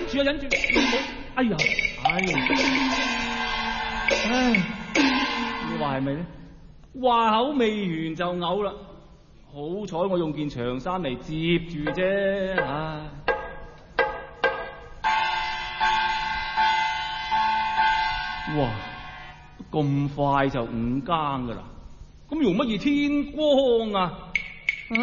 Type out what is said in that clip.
住啊，忍住！哎呀，唉，你話係咪咧？話口未完就嘔啦！好彩我用件長衫嚟接住啫，唉。哇！咁快就5更噶啦，咁用乜嘢天光啊？